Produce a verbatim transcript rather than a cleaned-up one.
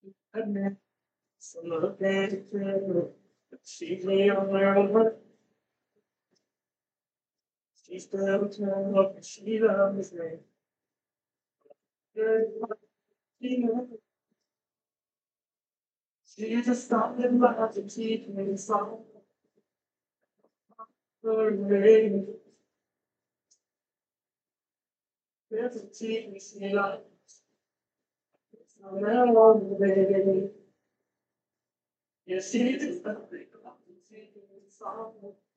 admit some of the things that she made on her own. She still turns up and she loves me. She knows she just something about to teach me something. There's a teach me she loves. So now on the way. Yeah, she just something about to teach me something.